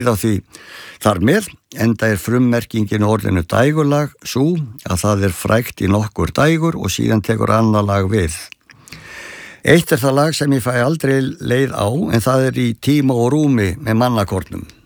á því þar með, enda frummerkingin orðinu dægurlag sú að það frægt í nokkur dægur og síðan tekur annað lag við. Eitt það lag sem ég fæ aldrei leið á, en það í tíma og rúmi með mannakornum.